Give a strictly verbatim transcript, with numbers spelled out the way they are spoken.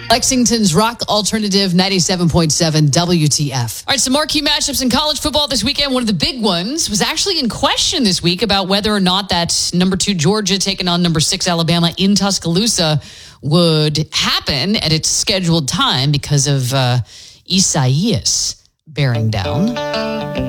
Lexington's Rock Alternative ninety-seven point seven W T F. All right, some marquee matchups in college football this weekend. One of the big ones was actually in question this week about whether or not that number two Georgia taking on number six Alabama in Tuscaloosa would happen at its scheduled time because of uh, Isaias bearing down.